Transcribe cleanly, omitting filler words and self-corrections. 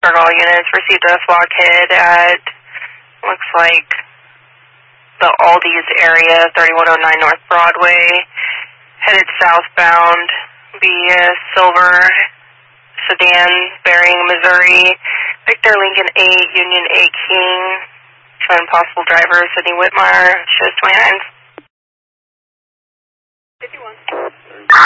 All units received a flock hit at, looks like, the Aldi's area, 3109 North Broadway, headed southbound, via silver sedan bearing Missouri, Victor Lincoln 8, Union 8 King, showing possible driver Sydney Whitmire, shows 29.